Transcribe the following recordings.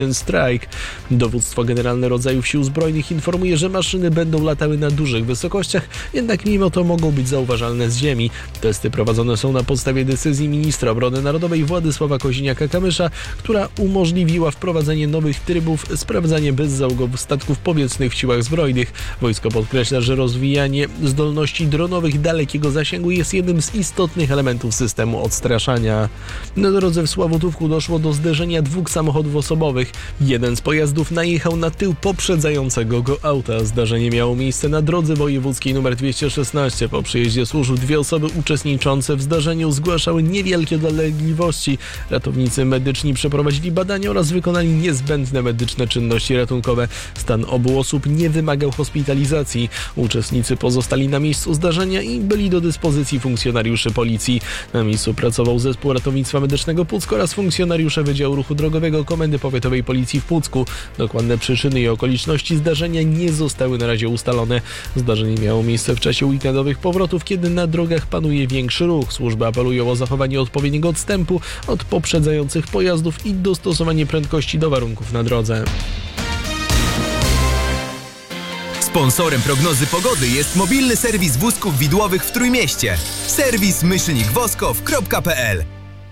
strajk. Dowództwo Generalne Rodzajów Sił Zbrojnych informuje, że maszyny będą latały na dużych wysokościach, jednak mimo to mogą być zauważalne z ziemi. Testy prowadzone są na podstawie decyzji ministra obrony narodowej Władysława Kosiniaka-Kamysza, która umożliwiła wprowadzenie nowych trybów sprawdzania bezzałogów statków powietrznych w siłach zbrojnych. Wojsko podkreśla, że rozwijanie zdolności dronowych dalekiego zasięgu jest jednym z istotnych elementów systemu odstraszania. Na drodze w Sławutówku doszło do zderzenia dwóch samochodów osobowych. Jeden z pojazdów najechał na tył poprzedzającego go auta. Zdarzenie miało miejsce na drodze wojewódzkiej nr 216. Po przyjeździe służb dwie osoby uczestniczące w zdarzeniu zgłaszały niewielkie dolegliwości. Ratownicy medyczni przeprowadzili badania oraz wykonali niezbędne medyczne czynności ratunkowe. Stan obu osób nie wymagał hospitalizacji. Uczestnicy pozostali na miejscu zdarzenia i byli do dyspozycji funkcjonariuszy policji. Na miejscu pracował zespół ratownictwa medycznego Puck oraz funkcjonariusze Wydziału Ruchu Drogowego Komendy Powiatowej Policji w Pucku. Dokładne przyczyny i okoliczności zdarzenia nie zostały na razie ustalone. Zdarzenie miało miejsce w czasie weekendowych powrotów, kiedy na drogach panuje większy ruch. Służby apelują o zachowanie odpowiedniego odstępu od poprzedzających pojazdów i dostosowanie prędkości do warunków na drodze. Sponsorem prognozy pogody jest mobilny serwis wózków widłowych w Trójmieście. Serwis-woskow.pl.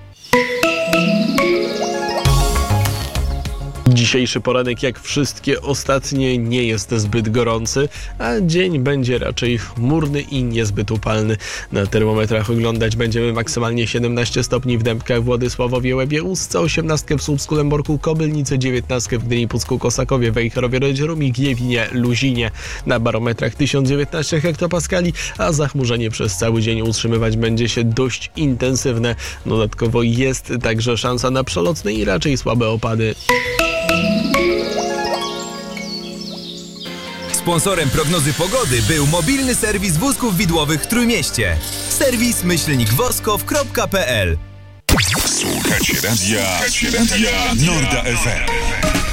Dzisiejszy poranek, jak wszystkie ostatnie, nie jest zbyt gorący, a dzień będzie raczej chmurny i niezbyt upalny. Na termometrach oglądać będziemy maksymalnie 17 stopni w Dębkach, Władysławowie, Łebie, Ustce, 18 w Słupsku, Lęborku, Kobylnicy, 19 w Gdyni, Pucku, Kosakowie, Wejherowie, Rodzierumie, Gniewinie, Luzinie. Na barometrach 1019 hektopaskali, a zachmurzenie przez cały dzień utrzymywać będzie się dość intensywne. Dodatkowo jest także szansa na przelotne i raczej słabe opady. Sponsorem prognozy pogody był mobilny serwis wózków widłowych w Trójmieście. Serwis-woskow.pl. Słuchacie radia Norda FM.